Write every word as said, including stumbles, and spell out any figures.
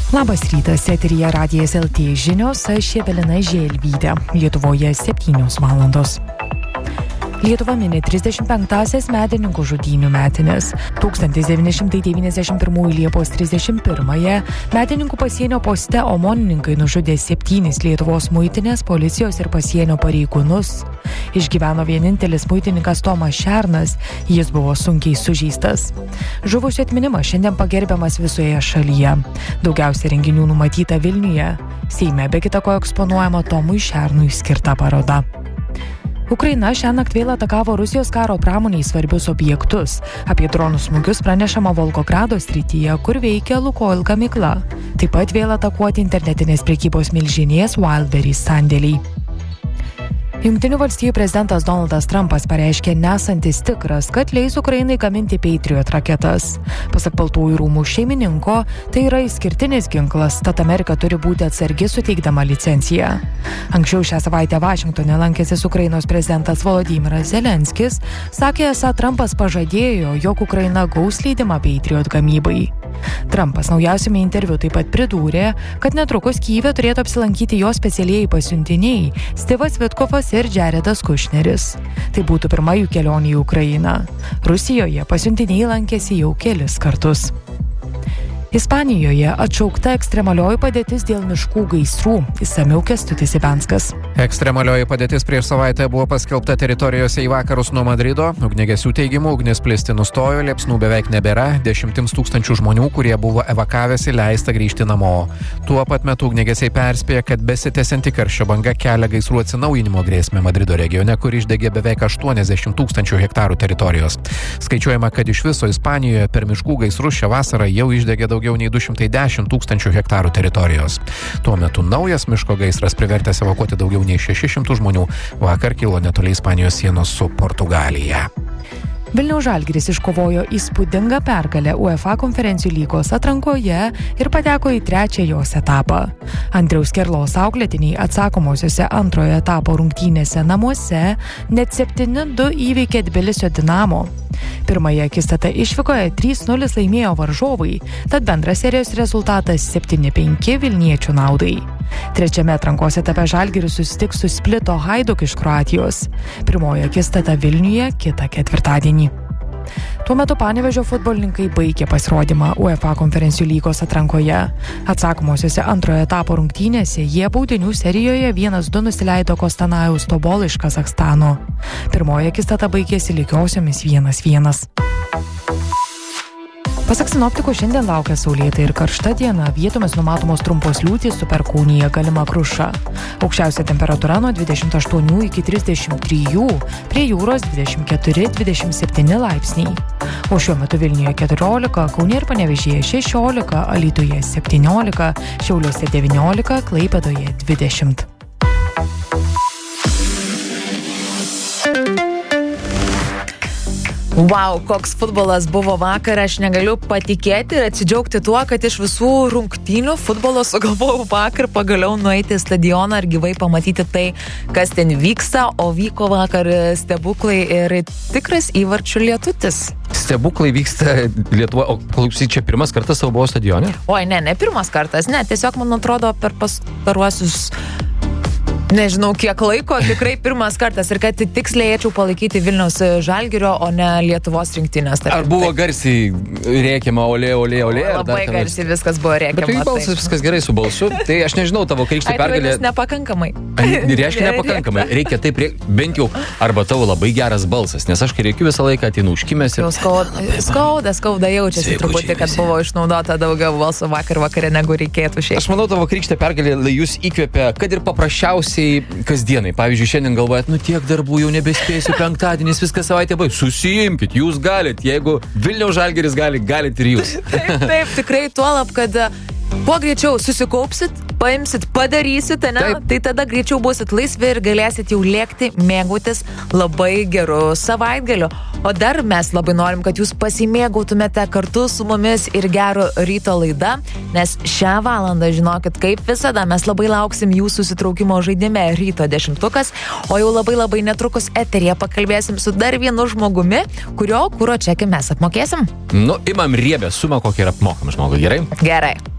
Labas rytas, eteryje Radijas L T žinios, aš Evelina Želvytė. Lietuvoje septynios valandos. Lietuva mini trisdešimt penktąsias medininkų žudynių metines. tūkstantis devyni šimtai devyniasdešimt pirmųjų Liepos trisdešimt pirmąją medininkų pasienio poste omonininkai nužudė septynis Lietuvos muitinės, policijos ir pasienio pareigūnus. Išgyveno vienintelis muitininkas Tomas Šernas, jis buvo sunkiai sužeistas. Žuvusių atminimas šiandien pagerbiamas visoje šalyje. Daugiausia renginių numatyta Vilniuje. Seime be kita ko eksponuojama Tomui Šernui skirta paroda. Ukraina šiąnakt vėl atakavo Rusijos karo pramoniai svarbius objektus. Apie dronų smūgius pranešama Volgogrado srityje, kur veikia Lukoil gamykla. Taip pat vėl atakuoti internetinės prekybos milžinės Wildberries sandėliai. Jungtinių valstijų prezidentas Donaldas Trumpas pareiškė nesantis tikras, kad leis Ukrainai gaminti Patriot raketas. Pasak Baltųjų rūmų šeimininko, tai yra išskirtinis ginklas, tad Amerika turi būti atsargi suteikdama licenciją. Anksčiau šią savaitę Vašingtone lankęsis Ukrainos prezidentas Volodymyras Zelenskis sakė, esą Trumpas pažadėjo, jog Ukraina gaus leidimą Patriot gamybai. Trumpas naujausiame interviu taip pat pridūrė, kad netrukus Kyjive turėtų apsilankyti jo specialieji pasiuntiniai Stivas Vitkovas ir Jaredas Kušneris. Tai būtų pirma jų kelionė į Ukrainą. Rusijoje pasiuntiniai lankėsi jau kelis kartus. Ispanijoje atšaukta ekstremalioji padėtis dėl miškų gaisrų. Išsamiau Kęstutis Ivenskas. Ekstremalioji padėtis prieš savaitę buvo paskelbta teritorijose į vakarus nuo Madrido. Ugniagesių teigimu ugnis plisti nustojo, liepsnų beveik nebėra. Dešimtims tūkstančių žmonių, kurie buvo evakavęsi, leista grįžti namo. Tuo pat metu ugniagesiai perspėja, kad besitęsianti karščio banga kelia gaisrų atsinaujinimo grėsmę Madrido regione, kur išdegė beveik aštuoniasdešimt tūkstančių hektarų teritorijos. Skaičiuojama, kad iš viso Ispanijoje per miškų gaisrus šią vasarą jau išdegė daug daugiau nei du šimtai dešimt tūkstančių hektarų teritorijos. Tuo metu naujas miško gaisras privertęs evakuoti daugiau nei šešis šimtus žmonių. Vakar kilo netoli Ispanijos sienos su Portugalija. Vilniaus Žalgiris iškovojo įspūdingą pergalę UEFA konferencijų lygos atrankoje ir pateko į trečią jos etapą. Andriaus Kerlos auklėtiniai atsakomosiose antrojo etapo rungtynėse namuose net septyni du įveikė Tbilisio Dinamo. Pirmąją akistatą išvykoje trys nulis laimėjo varžovai, tad bendras serijos rezultatas septyni penki Vilniečių naudai. Trečiame atrankos etape Žalgiris susitiks su Splito Hajduk iš Kroatijos. Pirmoji akistata Vilniuje kitą ketvirtadienį. Tuo metu Panevėžio futbolininkai baigė pasirodymą UEFA konferencijų lygos atrankoje. Atsakomosiose antrojo etapo rungtynėse jie baudinių serijoje vienas du nusileido Kostanajaus Tobol iš Kazachstano. Pirmoji akistata baigėsi lygiosiomis vienas vienas. Pasak sinoptikų, šiandien laukia saulėta ir karšta diena, vietomis numatomos trumpos liūtys su perkūnija galima kruša. Aukščiausia temperatūra nuo dvidešimt aštuonių iki trisdešimt trijų, prie jūros dvidešimt keturi dvidešimt septyni laipsniai. O šiuo metu Vilniuje keturiolika, Kaune ir Panevėžyje šešiolika, Alytuje septyniolika, Šiauliuose devyniolika, Klaipėdoje dvidešimt. Wow, koks futbolas buvo vakar, aš negaliu patikėti ir atsidžiaugti tuo, kad iš visų rungtynių futbolo sugalvojau vakar pagaliau nueiti į stadioną ir gyvai pamatyti tai, kas ten vyksta, o vyko vakar stebuklai ir tikras įvarčių lietutis. Stebuklai vyksta Lietuvoje, o klausyk, čia pirmas kartas tavo buvo stadione? Oi, ne, ne pirmas kartas, ne, tiesiog man atrodo per pastaruosius nežinau kiek laiko, tikrai pirmas kartas ir kad tiksliai eičiau palaikyti Vilniaus Žalgirio, o ne Lietuvos rinktinės. Ar buvo garsiai rėkiama olė, olė, olė? Labai garsiai viskas buvo rėkiama. Bet tai balsas viskas gerai su balsu, tai aš nežinau, tavo krikšto pergalė. Ai, tai nepakankamai. Reiškia nepakankamai, reikia taip, reik, bent jau, arba tavo labai geras balsas, nes aš kai reikiu visą laiką ateinu užkimęs ir... Skauda, skauda, skauda jaučiasi truputį, kad buvo išnaudota daugiau balsų vakar vakare negu reikėtų šiaip. Aš manau, tavo krikšto pergalė jūs įkvėpė, kad ir paprasčiausiai kasdienai. Pavyzdžiui, šiandien galvojat, nu tiek darbų jau nebespėsiu, penktadienis, viską savaitę baig. Susijimkit, jūs galit. Jeigu Vilniaus Žalgiris gali, galit ir jūs. Taip, taip, tikrai tuolab, kad kuo greičiau susikaupsit, paimsit, padarysit, ne? Taip. Tai tada greičiau būsit laisvi ir galėsit jau lėkti, mėgautis labai geru savaitgaliu. O dar mes labai norim, kad jūs pasimėgautumėte kartu su mumis ir Gero ryto laida, nes šią valandą, žinokit, kaip visada, mes labai lauksim jūsų susitraukimo žaidime Ryto dešimtukas, o jau labai labai netrukus eteryje pakalbėsim su dar vienu žmogumi, kurio kuro čekį mes apmokėsim. Nu, imam riebę sumą, kokią ir apmokam žmogui, gerai? Gerai.